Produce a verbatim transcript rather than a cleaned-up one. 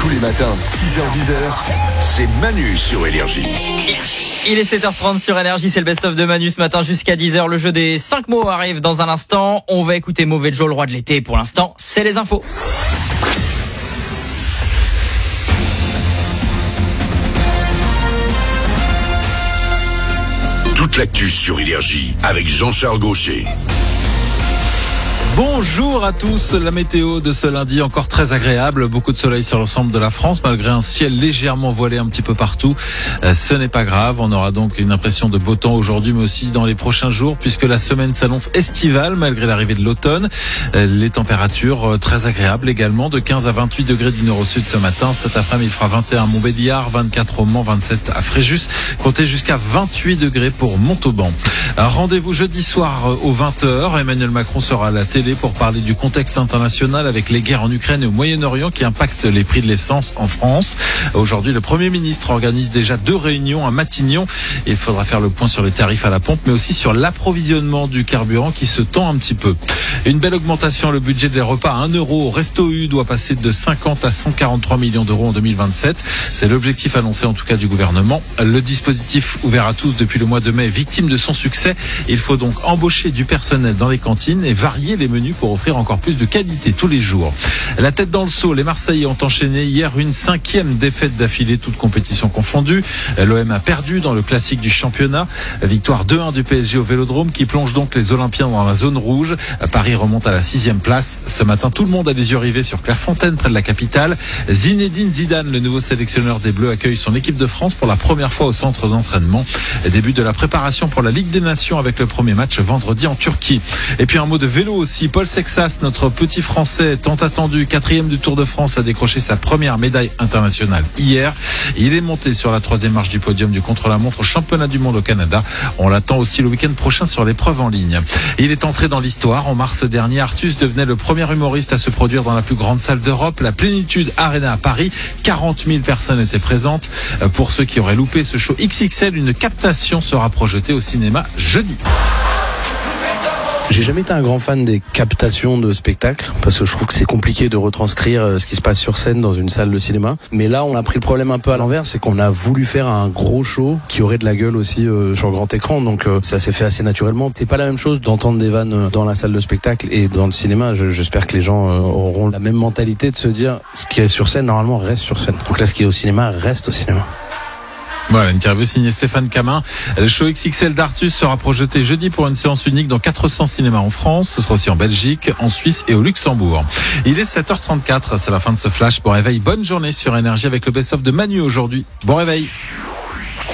les matins, six heures dix, c'est Manu sur Énergie. Il est sept heures trente sur Énergie, c'est le best-of de Manu ce matin jusqu'à dix heures. Le jeu des cinq mots arrive dans un instant. On va écouter Mauvais Joe, le roi de l'été. Pour l'instant, c'est les infos. Toute l'actu sur Énergie avec Jean-Charles Gaucher. Bonjour à tous, la météo de ce lundi encore très agréable, beaucoup de soleil sur l'ensemble de la France malgré un ciel légèrement voilé un petit peu partout. Euh, ce n'est pas grave, on aura donc une impression de beau temps aujourd'hui mais aussi dans les prochains jours puisque la semaine s'annonce estivale malgré l'arrivée de l'automne. Euh, les températures euh, très agréables également, de quinze à vingt-huit degrés du nord au sud ce matin. Cet après-midi il fera vingt et un à Montbéliard, vingt-quatre au Mans, vingt-sept à Fréjus, comptez jusqu'à vingt-huit degrés pour Montauban. Un rendez-vous jeudi soir aux vingt heures, Emmanuel Macron sera à la télé pour parler du contexte international avec les guerres en Ukraine et au Moyen-Orient qui impactent les prix de l'essence en France. Aujourd'hui, le Premier ministre organise déjà deux réunions à Matignon. Il faudra faire le point sur les tarifs à la pompe, mais aussi sur l'approvisionnement du carburant qui se tend un petit peu. Une belle augmentation, le budget des repas à un euro au Resto U doit passer de cinquante à cent quarante-trois millions d'euros en deux mille vingt-sept. C'est l'objectif annoncé en tout cas du gouvernement. Le dispositif ouvert à tous depuis le mois de mai est victime de son succès. Il faut donc embaucher du personnel dans les cantines et varier les menus pour offrir encore plus de qualité tous les jours. La tête dans le seau, les Marseillais ont enchaîné hier une cinquième défaite d'affilée, toutes compétitions confondues. L'O M a perdu dans le classique du championnat. Victoire deux un du P S G au Vélodrome qui plonge donc les Olympiens dans la zone rouge. Paris remonte à la sixième place. Ce matin, tout le monde a les yeux rivés sur Clairefontaine, près de la capitale. Zinedine Zidane, le nouveau sélectionneur des Bleus, accueille son équipe de France pour la première fois au centre d'entraînement. Début de la préparation pour la Ligue des Nations avec le premier match vendredi en Turquie. Et puis un mot de vélo aussi. Paul Sexas, notre petit Français tant attendu, quatrième du Tour de France, a décroché sa première médaille internationale hier. Il est monté sur la troisième marche du podium du contre-la-montre au championnat du monde au Canada. On l'attend aussi le week-end prochain sur l'épreuve en ligne. Il est entré dans l'histoire. En mars dernier, Artus devenait le premier humoriste à se produire dans la plus grande salle d'Europe, la Plénitude Arena à Paris. quarante mille personnes étaient présentes. Pour ceux qui auraient loupé ce show X X L, une captation sera projetée au cinéma jeudi. J'ai jamais été un grand fan des captations de spectacles parce que je trouve que c'est compliqué de retranscrire ce qui se passe sur scène dans une salle de cinéma. Mais là, on a pris le problème un peu à l'envers, c'est qu'on a voulu faire un gros show qui aurait de la gueule aussi euh, sur grand écran. Donc euh, ça s'est fait assez naturellement. C'est pas la même chose d'entendre des vannes dans la salle de spectacle et dans le cinéma. Je, j'espère que les gens euh, auront la même mentalité de se dire ce qui est sur scène normalement reste sur scène. Donc là, ce qui est au cinéma reste au cinéma. Voilà, interview signée Stéphane Camin. Le show X X L d'Artus sera projeté jeudi pour une séance unique dans quatre cents cinémas en France. Ce sera aussi en Belgique, en Suisse et au Luxembourg. Il est sept heures trente-quatre, c'est la fin de ce flash. Bon réveil, bonne journée sur Énergie avec le best-of de Manu aujourd'hui. Bon réveil.